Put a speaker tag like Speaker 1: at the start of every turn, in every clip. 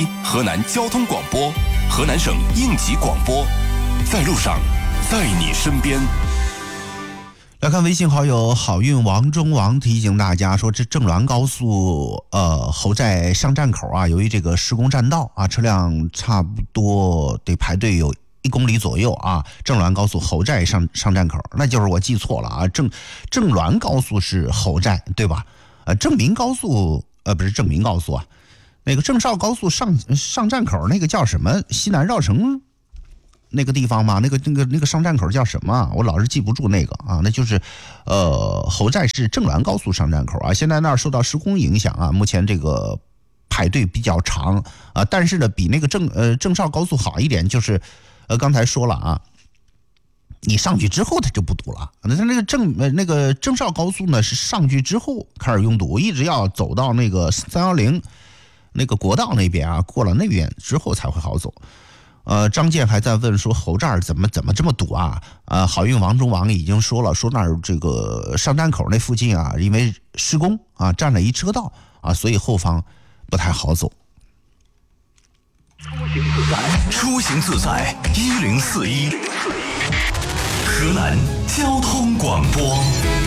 Speaker 1: 河南交通广播，河南省应急广播，在路上，在你身边。
Speaker 2: 来看微信好友好运王中王提醒大家说，这郑滦高速侯寨上站口啊，由于这个施工占道啊，车辆差不多得排队有1公里左右啊。郑滦高速侯寨上站口，那就是我记错了啊，郑滦高速是侯寨对吧？郑民高速不是郑民高速啊，那个郑绍高速上站口那个叫什么？西南绕城那个地方吗？那个上站口叫什么？我老是记不住那个啊，那就是侯寨是郑滦高速上站口啊。现在那儿受到施工影响啊，目前这个排队比较长啊，但是呢，比那个郑绍高速好一点，就是刚才说了啊，你上去之后它就不堵了。那那个郑绍高速呢是上去之后开始拥堵，一直要走到那个310那个国道那边啊，过了那边之后才会好走。张健还在问说侯这儿怎么这么堵啊？好运王中王已经说了，说那儿这个上站口那附近啊，因为施工啊占了一车道啊，所以后方不太好走。
Speaker 1: 出行自在1041，河南交通广播。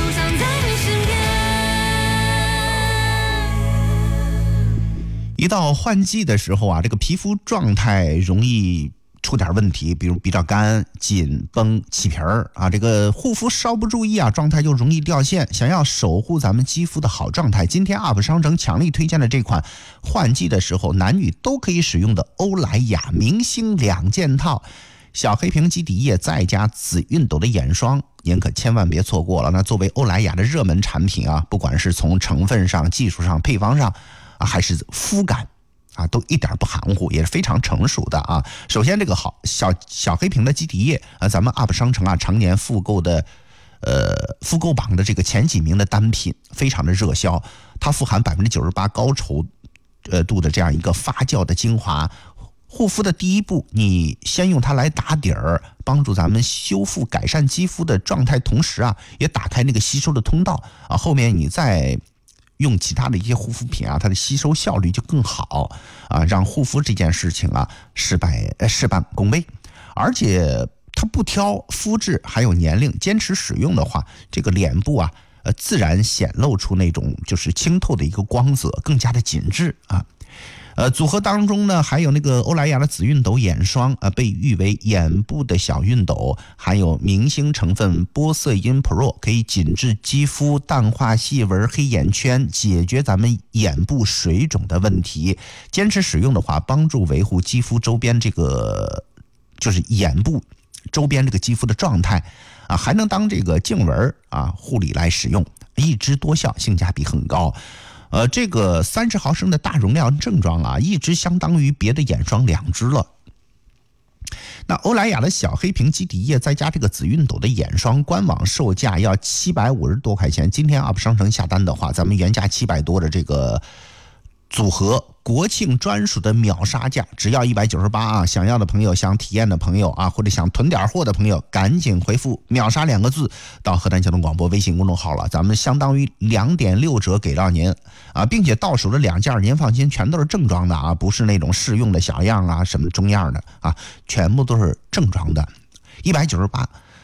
Speaker 2: 一到换季的时候啊，这个皮肤状态容易出点问题，比如比较干、紧绷、起皮儿啊。这个护肤稍不注意啊，状态就容易掉线。想要守护咱们肌肤的好状态，今天 UP 商城强力推荐的这款换季的时候男女都可以使用的欧莱雅明星2件套，小黑瓶基底液再加紫熨斗的眼霜，您可千万别错过了。那作为欧莱雅的热门产品啊，不管是从成分上、技术上、配方上啊，还是肤感啊，都一点不含糊，也是非常成熟的啊。首先这个好小黑瓶的基底液啊，咱们 UP 商城啊常年复购榜的这个前几名的单品，非常的热销。它富含98%高稠度的这样一个发酵的精华，护肤的第一步，你先用它来打底儿，帮助咱们修复改善肌肤的状态，同时啊也打开那个吸收的通道啊，后面你再用其他的一些护肤品啊，它的吸收效率就更好啊，让护肤这件事情啊事半功倍。而且它不挑肤质还有年龄，坚持使用的话，这个脸部啊自然显露出那种就是清透的一个光泽，更加的紧致啊。组合当中呢，还有那个欧莱雅的紫熨斗眼霜啊，被誉为眼部的小熨斗，还有明星成分玻色因 Pro， 可以紧致肌肤、淡化细纹、黑眼圈，解决咱们眼部水肿的问题。坚持使用的话，帮助维护肌肤周边这个就是眼部周边这个肌肤的状态啊，还能当这个颈纹啊护理来使用，一支多效，性价比很高。这个30毫升的大容量正装啊，一支相当于别的眼霜2支了。那欧莱雅的小黑瓶基底液再加这个紫熨斗的眼霜，官网售价要750多块钱。今天 UP 商城下单的话，咱们原价700多的这个组合，国庆专属的秒杀价，只要198啊！想要的朋友，想体验的朋友啊，或者想囤点货的朋友，赶紧回复秒杀2个字到河南交通广播微信公众号了，咱们相当于2.6折给到您啊，并且到手的2件您放心，全都是正装的啊，不是那种试用的小样啊，什么中样的啊，全部都是正装的，198，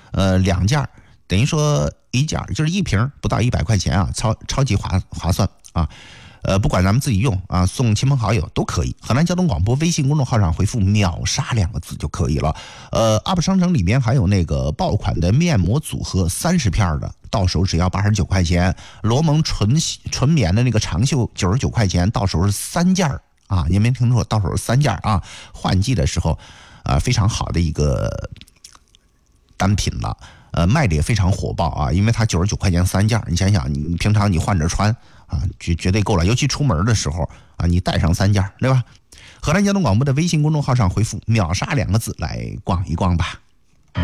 Speaker 2: 2件等于说一件就是一瓶不到100块钱啊，超级划算啊。不管咱们自己用啊，送亲朋好友都可以。河南交通广播微信公众号上回复秒杀2个字就可以了。UP 商城里面还有那个爆款的面膜组合30片的，到手只要89块钱。罗蒙纯棉的那个长袖99块钱，到手是3件啊，您没听错，到手是3件啊。换季的时候非常好的一个单品了。卖的也非常火爆啊，因为它99块钱3件，你想想，你平常你换着穿啊，绝对够了。尤其出门的时候啊，你带上3件，对吧？河南交通广播的微信公众号上回复秒杀2个字来逛一逛吧。